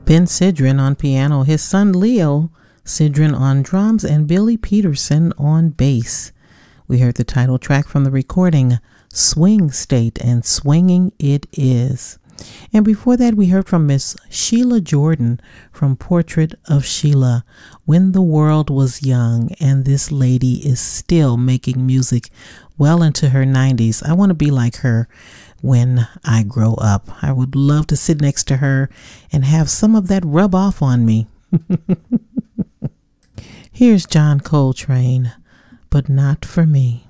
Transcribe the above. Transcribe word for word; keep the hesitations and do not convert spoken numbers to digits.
Ben Sidran on piano, his son Leo Sidran on drums, and Billy Peterson on bass. We heard the title track from the recording Swing State, and swinging it is. And before that, we heard from Miss Sheila Jordan from Portrait of Sheila, When the World Was Young, and this lady is still making music well into her nineties. I want to be like her when I grow up. I would love to sit next to her and have some of that rub off on me. Here's John Coltrane, But Not For Me.